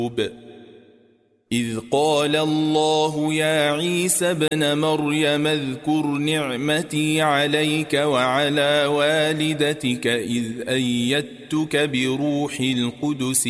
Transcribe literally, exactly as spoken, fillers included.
إذ قال الله يا عيسى ابن مريم اذكر نعمتي عليك وعلى والدتك إذ أيدتك بروح القدس